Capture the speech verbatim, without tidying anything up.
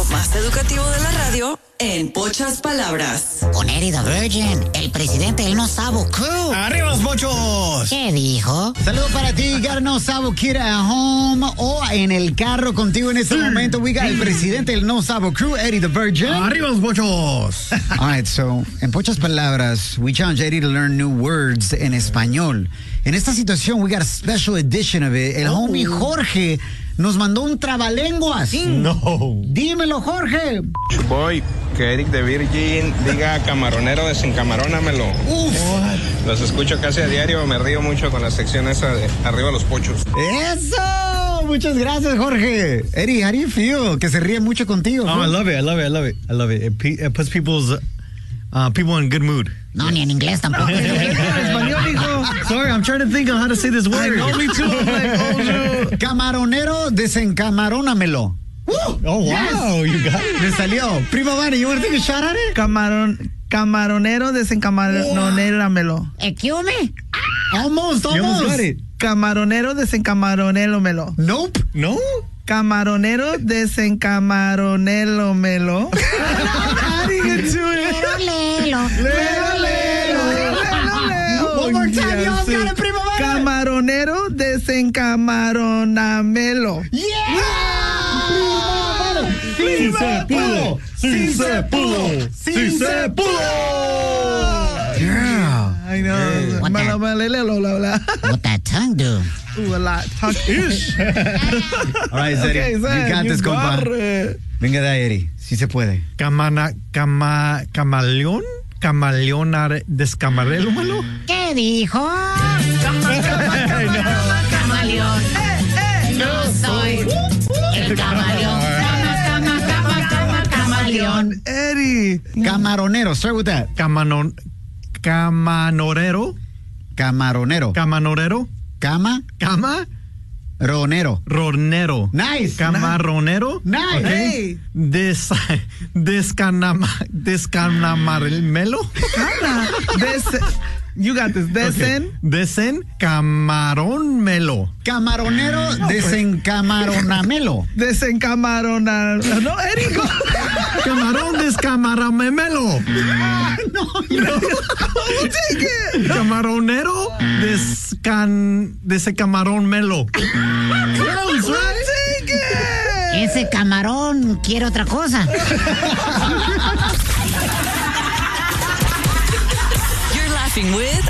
más educativo de la radio en pocas palabras. Con Eddie the Virgin, el presidente del No Sabo Crew. ¡Arriba los mochos! ¿Qué dijo? Saludos para ti, got No Sabo Kid at home o en el carro contigo en este momento. We got el presidente del No Sabo Crew, Eddie the Virgin. ¡Arriba los mochos! All right, so, en pocas palabras, we challenge Eddie to learn new words en español. En esta situación, we got a special edition of it. El Oh. homie Jorge nos mandó un trabalenguas. No. Dímelo, Jorge. Voy, que Eric de Virgin diga camaronero, desencamarónamelo. Uf. Los escucho casi a diario, me río mucho con la sección esa de arriba los pochos. Eso. Muchas gracias, Jorge. Eddie, how do you feel? Que se ríe mucho contigo. Oh, I love it, I love it, I love it, I love it. It, pe- it puts people's, uh, people in good mood. No, ni en inglés tampoco. Sorry, I'm trying to think of how to say this word. I know, me too. I'm like, oh, no. Camaronero, desencamarónamelo. Oh, wow, you got it. Me salió. Primo Vani, you want to take a shot at it? Camarón, camaronero, desencamaronéramelo. Excuse me. Almost, You almost almost. got it. Camaronero, desencamaronélamelo. Nope. No? Camaronero, desencamaronélamelo. How do you get to it? Lelo. Lelo, lelo. One more time, you all got it, Primo Vani. Camaronero, desencamaronamelo. Yeah! Sí se pudo, sí se pudo, sí se pudo. Yeah. I know. What that- Malamalelo, bla, bla. What that tongue do? Ooh, a lot. Talk ish. All right, Zeddy. Okay, You Zed, got you this, compa. got it. Venga de ahí, Eddie. Sí se puede. Camana, cama, camaleón, camaleón, descamarélumelo. ¿Qué dijo? Camaleón. No soy el camaleón. Cama, cama, cama, cama, camaleón. Eddie. Camaronero. Start with that. Camanon, camanorero, Camaronero. camanorero, Cama. cama, Ronero. ronero. Nice. Camaronero. Nice. Ok. Hey. Des, descanama, descanamarmelo. Ana, Des- you got this. Desen. Desen camarónmelo. Camaronero, desencamaronamelo. Desencamarona. No, Eddie. go. Camarón descamaramemelo. No, no. Take it. Camaronero descan, descamarón-melo. Close, right? Take it. Ese camarón quiere otra cosa. You're laughing with